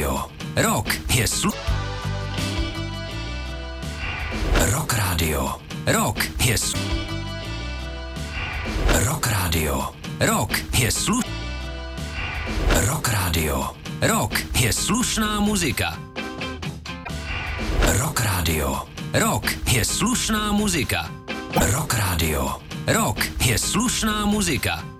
Rádio. Rock je Rock Rádio. Rock je Rock Rádio. Rock je Rock Rádio. Rock je slušná muzika. Rock Rádio. Rock je slušná muzika. Rock Rádio. Rock je slušná muzika.